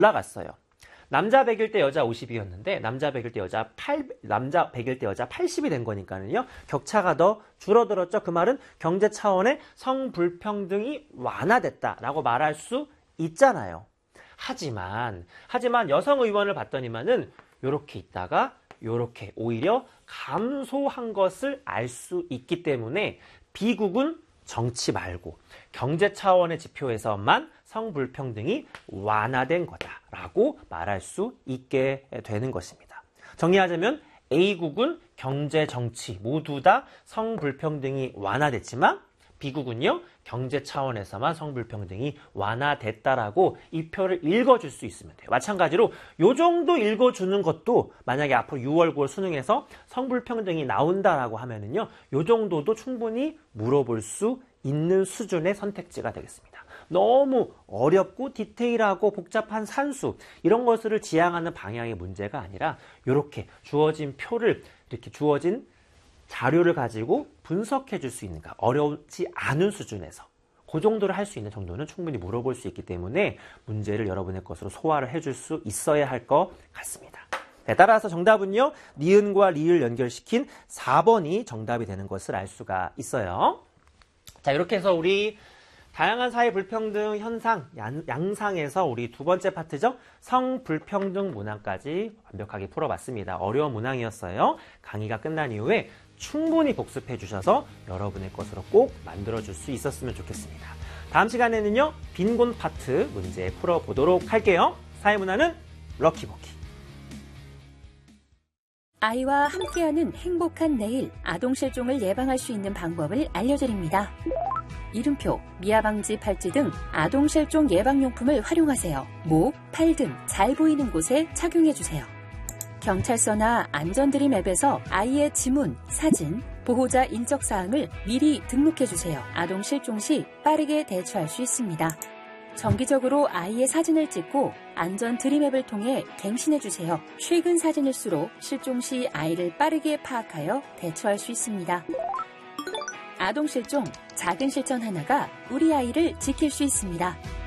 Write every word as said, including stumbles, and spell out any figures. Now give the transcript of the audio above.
올라갔어요. 남자 백일 대 여자 오십이었는데 남자 백일 때 여자 팔 남자 백일 때 여자 팔십이 된 거니까는요. 격차가 더 줄어들었죠. 그 말은 경제 차원의 성불평등이 완화됐다라고 말할 수 있잖아요. 하지만 하지만 여성 의원을 봤더니만은 요렇게 있다가 요렇게 오히려 감소한 것을 알 수 있기 때문에 비극은 정치 말고 경제 차원의 지표에서만 성불평등이 완화된 거다라고 말할 수 있게 되는 것입니다. 정리하자면 A국은 경제, 정치 모두 다 성불평등이 완화됐지만 B국은요, 경제 차원에서만 성불평등이 완화됐다라고 이 표를 읽어줄 수 있으면 돼요. 마찬가지로 요 정도 읽어주는 것도 만약에 앞으로 유월, 구월 수능에서 성불평등이 나온다라고 하면은요, 요 정도도 충분히 물어볼 수 있는 수준의 선택지가 되겠습니다. 너무 어렵고 디테일하고 복잡한 산수 이런 것들을 지향하는 방향의 문제가 아니라 이렇게 주어진 표를 이렇게 주어진 자료를 가지고 분석해 줄 수 있는가 어렵지 않은 수준에서 그 정도를 할 수 있는 정도는 충분히 물어볼 수 있기 때문에 문제를 여러분의 것으로 소화를 해줄 수 있어야 할 것 같습니다. 네, 따라서 정답은요. 니은과 리을 연결시킨 사 번이 정답이 되는 것을 알 수가 있어요. 자, 이렇게 해서 우리 다양한 사회 불평등 현상, 양상에서 우리 두 번째 파트죠. 성불평등 문항까지 완벽하게 풀어봤습니다. 어려운 문항이었어요. 강의가 끝난 이후에 충분히 복습해 주셔서 여러분의 것으로 꼭 만들어줄 수 있었으면 좋겠습니다. 다음 시간에는요. 빈곤 파트 문제 풀어보도록 할게요. 사회문화는 럭키버키. 아이와 함께하는 행복한 내일, 아동실종을 예방할 수 있는 방법을 알려드립니다. 이름표, 미아방지 팔찌 등 아동실종 예방용품을 활용하세요. 목, 팔 등 잘 보이는 곳에 착용해주세요. 경찰서나 안전드림 앱에서 아이의 지문, 사진, 보호자 인적사항을 미리 등록해주세요. 아동실종 시 빠르게 대처할 수 있습니다. 정기적으로 아이의 사진을 찍고 안전 드림앱을 통해 갱신해주세요. 최근 사진일수록 실종 시 아이를 빠르게 파악하여 대처할 수 있습니다. 아동실종, 작은 실천 하나가 우리 아이를 지킬 수 있습니다.